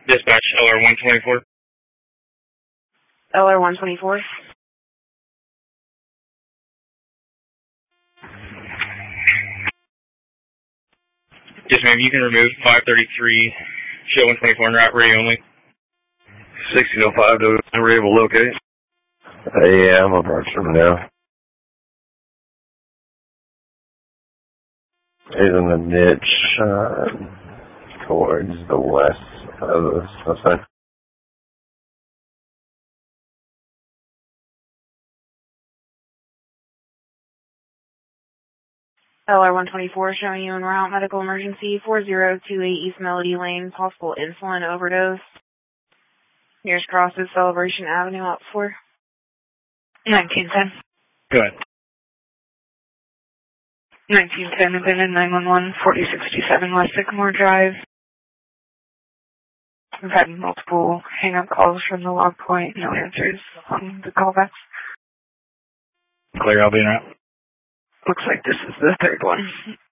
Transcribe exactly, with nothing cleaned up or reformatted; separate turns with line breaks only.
Dispatch, L R one twenty-four.
L R one twenty-four.
Yes, ma'am, you can remove five thirty-three, show one twenty-four and route radio only.
sixteen oh five, to radio will locate. Uh, yeah, I'm approaching now. He's in the niche, uh, towards the west of the suspect.
L R one twenty-four showing you en route, medical emergency, four zero two eight East Melody Lane, possible insulin overdose. Nearest cross is Celebration Avenue, up for nineteen ten.
Go ahead.
nineteen ten, abandoned nine one one, forty sixty-seven West Sycamore Drive. We've had multiple hang-up calls from the log point, no answers on the callbacks.
Clear, I'll be in route.
Looks like this is the third one.